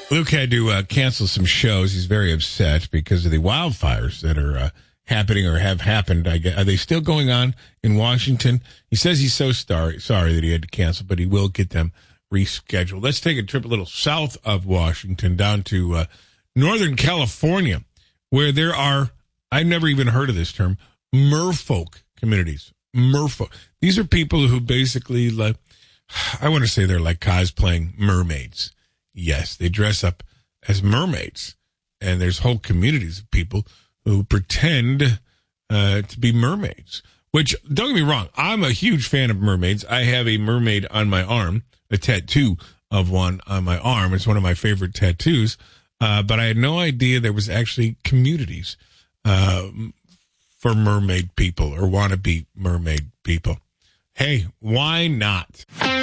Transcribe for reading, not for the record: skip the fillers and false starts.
Luke had to cancel some shows. He's very upset because of the wildfires that are happening or have happened. Are they still going on in Washington? He says he's so sorry that he had to cancel, but he will get them rescheduled. Let's take a trip a little south of Washington down to Northern California, where there are, I've never even heard of this term, merfolk communities. Merfolk. These are people who basically, like, I want to say they're like cosplaying mermaids. Yes, they dress up as mermaids. And there's whole communities of people who pretend to be mermaids. Which, don't get me wrong, I'm a huge fan of mermaids. I have a mermaid on my arm, a tattoo of one on my arm. It's one of my favorite tattoos. But I had no idea there was actually communities for mermaid people or wannabe mermaid people. Hey, why not?